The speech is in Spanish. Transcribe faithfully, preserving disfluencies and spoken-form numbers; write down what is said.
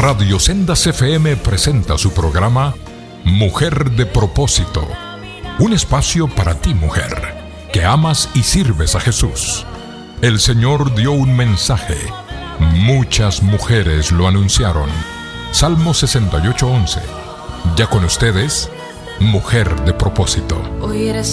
Radio Sendas F M presenta su programa Mujer de Propósito. Un espacio para ti, mujer, que amas y sirves a Jesús. El Señor dio un mensaje. Muchas mujeres lo anunciaron. Salmo sesenta y ocho, once. Ya con ustedes, Mujer de Propósito. Hoy eres